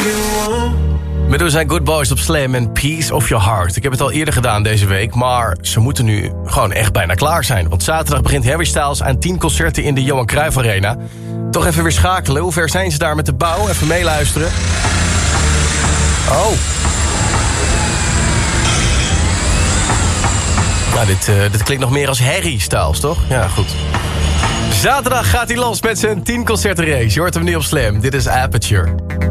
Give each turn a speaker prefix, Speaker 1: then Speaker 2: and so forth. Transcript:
Speaker 1: Medusa en Good Boys op Slam en Peace of Your Heart. Ik heb het al eerder gedaan deze week, maar ze moeten nu gewoon echt bijna klaar zijn. Want zaterdag begint Harry Styles aan 10 concerten in de Johan Cruijff Arena. Toch even weer schakelen. Hoe ver zijn ze daar met de bouw? Even meeluisteren. Oh. Nou, dit klinkt nog meer als Harry Styles, toch? Ja, goed. Zaterdag gaat hij los met zijn 10 concerten race. Je hoort hem nu op Slam. Dit is Aperture.